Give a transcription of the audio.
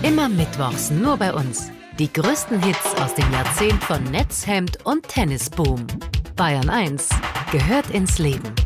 Immer mittwochs nur bei uns. Die größten Hits aus dem Jahrzehnt von Netzhemd und Tennisboom. Bayern 1 gehört ins Leben.